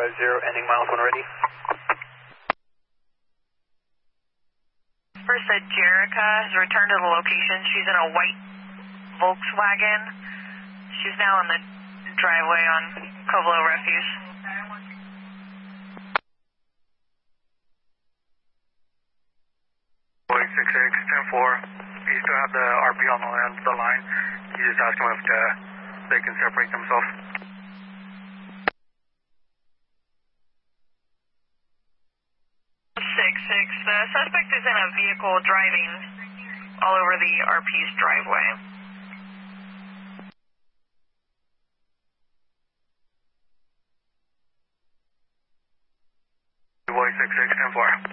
ending miles when ready. First said Jerica has returned to the location. She's in a white Volkswagen. She's now in the driveway on Covelo Refuse. Boy 66, 10-4. You still have the RP on the line. You just ask them if they can separate themselves. 6-6. The suspect is in a vehicle driving all over the RP's driveway. Boy 66, 10-4.